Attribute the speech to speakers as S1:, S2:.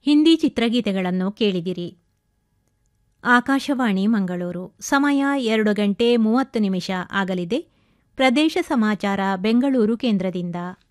S1: ಹಿಂದಿ ಚಿತ್ರಗೀತೆಗಳನ್ನು ಕೇಳಿದಿರಿ. ಆಕಾಶವಾಣಿ ಮಂಗಳೂರು. ಸಮಯ 2 ಗಂಟೆ 30 ನಿಮಿಷ ಆಗಲಿದೆ. ಪ್ರದೇಶ ಸಮಾಚಾರ ಬೆಂಗಳೂರು ಕೇಂದ್ರದಿಂದ.